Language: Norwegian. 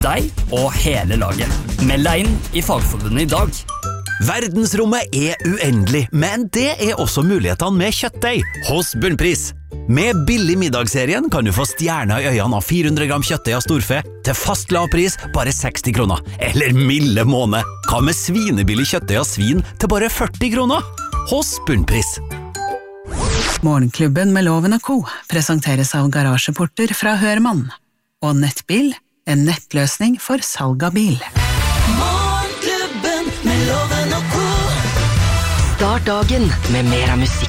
Deg og hele laget. Meld deg inn i Fagforbundet i dag. Verdensrommet uendelig, men det også mulighetene med kjøttdeig hos Bunnpris. Med billig middagsserien kan du få stjerner i øynene av 400 gram kjøttdeig av storfe til fast lav pris, bare 60 kroner. Eller milde måned. Hva med svinebillig kjøttdeig av svin til bare 40 kroner? Hos Bunnpris. Morgenklubben med Loven & Co. presenteres av garasjeporter fra Hørmann. Og Nettbil, en nettløsning for salg av bil. Morgenklubben med Loven & Co. Start dagen med mer musikk.